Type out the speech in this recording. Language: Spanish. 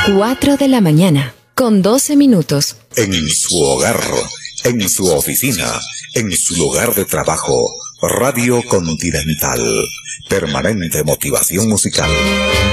4 de la mañana, con 12 minutos. En su hogar, en su oficina, en su lugar de trabajo, Radio Continental. Permanente motivación musical.